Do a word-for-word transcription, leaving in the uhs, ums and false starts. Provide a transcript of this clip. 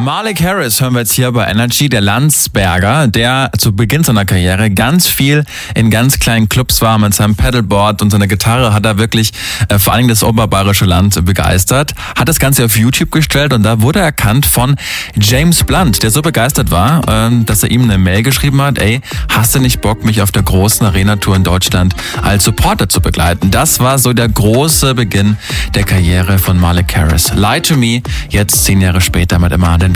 Malik Harris hören wir jetzt hier bei Energy, der Landsberger, der zu Beginn seiner Karriere ganz viel in ganz kleinen Clubs war mit seinem Pedalboard und seiner Gitarre, hat er wirklich äh, vor allem das oberbayerische Land begeistert, hat das Ganze auf YouTube gestellt und da wurde er erkannt von James Blunt, der so begeistert war, äh, dass er ihm eine Mail geschrieben hat, ey, hast du nicht Bock, mich auf der großen Arena-Tour in Deutschland als Supporter zu begleiten? Das war so der große Beginn der Karriere von Malik Harris. Lie to Me, jetzt zehn Jahre später mit Emma den